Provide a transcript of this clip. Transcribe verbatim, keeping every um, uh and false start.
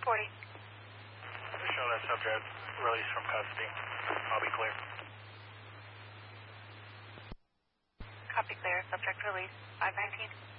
forty. Show that subject released from custody. I'll be clear. Copy clear. Subject release. five nineteen.